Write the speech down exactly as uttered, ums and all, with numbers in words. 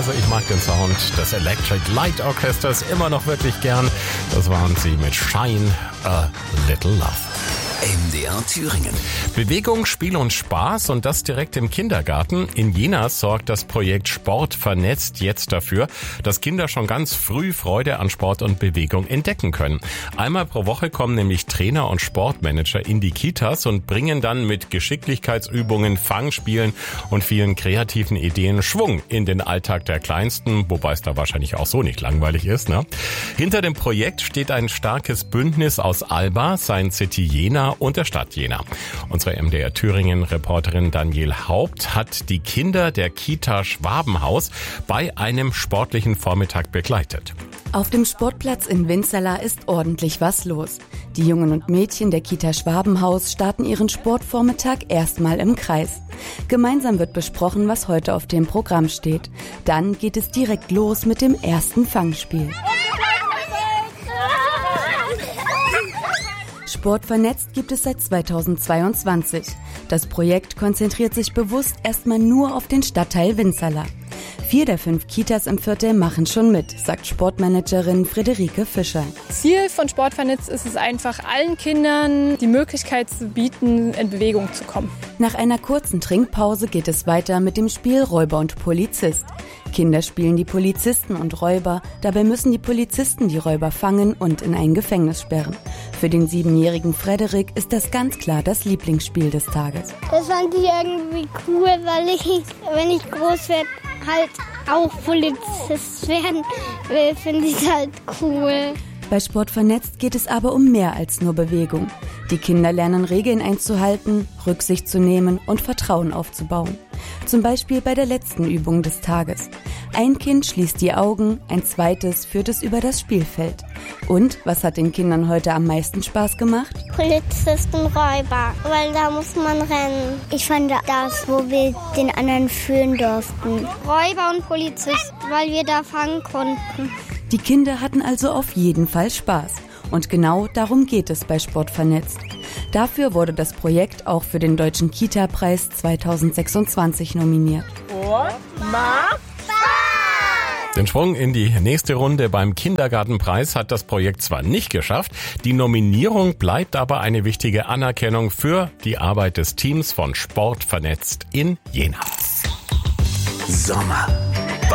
Also ich mag den Sound des Electric Light Orchestras immer noch wirklich gern. Das waren sie mit Shine a Little Love. M D R Thüringen. Bewegung, Spiel und Spaß und das direkt im Kindergarten. In Jena sorgt das Projekt Sport vernetzt jetzt dafür, dass Kinder schon ganz früh Freude an Sport und Bewegung entdecken können. Einmal pro Woche kommen nämlich Trainer und Sportmanager in die Kitas und bringen dann mit Geschicklichkeitsübungen, Fangspielen und vielen kreativen Ideen Schwung in den Alltag der Kleinsten, wobei es da wahrscheinlich auch so nicht langweilig ist, ne? Hinter dem Projekt steht ein starkes Bündnis aus Alba, Science City Jena und der Stadt Jena. Unsere M D R Thüringen-Reporterin Danielle Haupt hat die Kinder der Kita Schwabenhaus bei einem sportlichen Vormittag begleitet. Auf dem Sportplatz in Winzerla ist ordentlich was los. Die Jungen und Mädchen der Kita Schwabenhaus starten ihren Sportvormittag erstmal im Kreis. Gemeinsam wird besprochen, was heute auf dem Programm steht. Dann geht es direkt los mit dem ersten Fangspiel. Sport vernetzt gibt es seit zweitausendzweiundzwanzig. Das Projekt konzentriert sich bewusst erstmal nur auf den Stadtteil Winzerla. Vier der fünf Kitas im Viertel machen schon mit, sagt Sportmanagerin Friederike Fischer. Ziel von Sport vernetzt ist es einfach, allen Kindern die Möglichkeit zu bieten, in Bewegung zu kommen. Nach einer kurzen Trinkpause geht es weiter mit dem Spiel Räuber und Polizist. Kinder spielen die Polizisten und Räuber, dabei müssen die Polizisten die Räuber fangen und in ein Gefängnis sperren. Für den siebenjährigen Frederik ist das ganz klar das Lieblingsspiel des Tages. Das fand ich irgendwie cool, weil ich, wenn ich groß werde, halt auch Polizist werden will, finde ich halt cool. Bei Sport vernetzt geht es aber um mehr als nur Bewegung. Die Kinder lernen Regeln einzuhalten, Rücksicht zu nehmen und Vertrauen aufzubauen. Zum Beispiel bei der letzten Übung des Tages. Ein Kind schließt die Augen, ein zweites führt es über das Spielfeld. Und was hat den Kindern heute am meisten Spaß gemacht? Polizisten, Räuber, weil da muss man rennen. Ich fand das, wo wir den anderen führen durften. Räuber und Polizist, weil wir da fangen konnten. Die Kinder hatten also auf jeden Fall Spaß. Und genau darum geht es bei Sport vernetzt. Dafür wurde das Projekt auch für den Deutschen Kita-Preis zweitausendsechsundzwanzig nominiert. Und macht Spaß! Den Sprung in die nächste Runde beim Kindergartenpreis hat das Projekt zwar nicht geschafft, die Nominierung bleibt aber eine wichtige Anerkennung für die Arbeit des Teams von Sport vernetzt in Jena. Sommer.